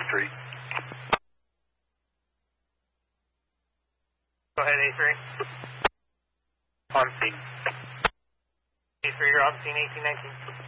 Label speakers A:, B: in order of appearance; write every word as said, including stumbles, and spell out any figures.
A: three.
B: Go ahead, A three.
A: On scene.
B: A three, you're on scene, eighteen nineteen.